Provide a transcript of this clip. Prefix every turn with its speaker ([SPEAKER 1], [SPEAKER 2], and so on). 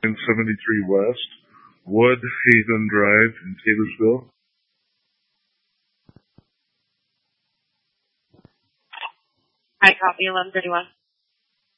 [SPEAKER 1] 73 West, Woodhaven Drive in Taylorsville.
[SPEAKER 2] I copy 1131.